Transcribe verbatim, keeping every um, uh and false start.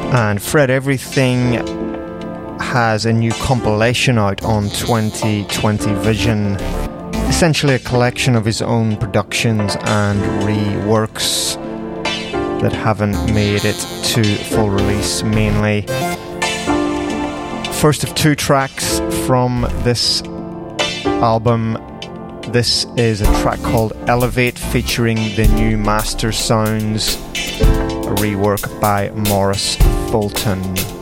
And Fred Everything has a new compilation out on twenty twenty Vision, essentially a collection of his own productions and reworks that haven't made it to full release mainly. First of two tracks from this album. This is a track called Elevate featuring the new Master Sounds, a rework by Morris Fulton.